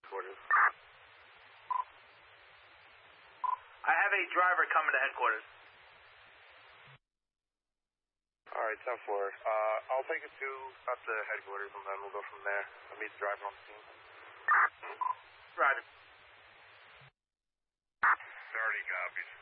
Quarters. I have a driver coming to headquarters. Alright, 10-4. I'll take it to up to headquarters and then we'll go from there. I'll meet the driver on the scene. Roger. 30 copies.